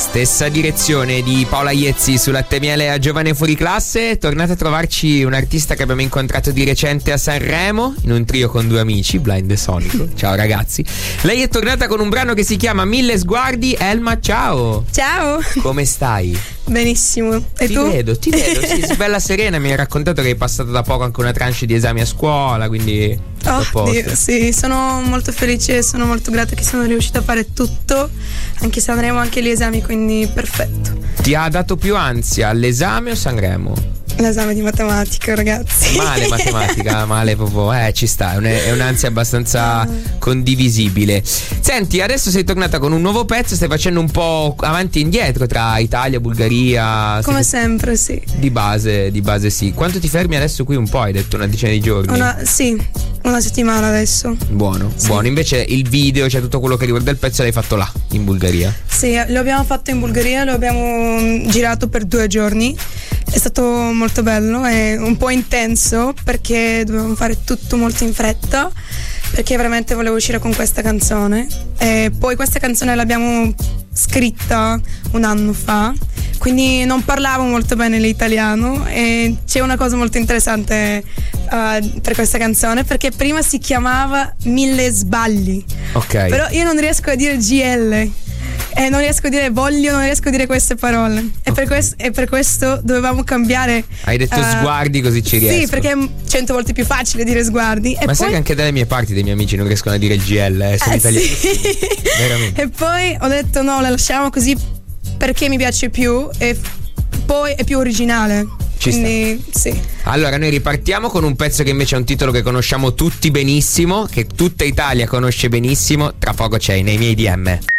Stessa direzione di Paola Iezzi su Latte e Miele a Giovane Fuori Classe. Tornate a trovarci un artista che abbiamo incontrato di recente a Sanremo, in un trio con due amici, Blind e Sonico. Ciao ragazzi. Lei è tornata con un brano che si chiama Mille Sguardi. Elma, ciao. Ciao. Come stai? Benissimo. E ti tu? Ti vedo, sì, bella serena. Mi hai raccontato che hai passato da poco anche una tranche di esami a scuola, quindi Dio, sì, sono molto felice, sono molto grata che sono riuscita a fare tutto, anche Sanremo, anche gli esami, quindi perfetto. Ti ha dato più ansia l'esame o Sanremo? L'esame di matematica, ragazzi. Male matematica, male proprio, ci sta, è un'ansia abbastanza condivisibile. Senti, adesso sei tornata con un nuovo pezzo, stai facendo un po' avanti e indietro tra Italia, Bulgaria. Come sempre, sì. Di base sì. Quanto ti fermi adesso qui? Un po', hai detto, una decina di giorni? Una settimana adesso. Buono, sì. Buono. Invece il video, cioè tutto quello che riguarda il pezzo l'hai fatto là, in Bulgaria? Sì, lo abbiamo fatto in Bulgaria, lo abbiamo girato per 2 giorni. È stato molto bello e un po' intenso perché dovevamo fare tutto molto in fretta, perché veramente volevo uscire con questa canzone. E poi questa canzone l'abbiamo scritta un anno fa, quindi non parlavo molto bene l'italiano, e c'è una cosa molto interessante per questa canzone, perché prima si chiamava Mille Sbagli, ok, però io non riesco a dire GL. Non riesco a dire voglio, non riesco a dire queste parole. E per questo dovevamo cambiare. Hai detto sguardi, così ci riesco. Sì, perché è 100 volte più facile dire sguardi. Ma sai che anche dalle mie parti dei miei amici non riescono a dire il GL, sono italiani. Sì. Veramente. E poi ho detto no, la lasciamo così perché mi piace più e poi è più originale. Quindi sì. Allora noi ripartiamo con un pezzo che invece è un titolo che conosciamo tutti benissimo, che tutta Italia conosce benissimo. Tra poco c'è nei miei DM.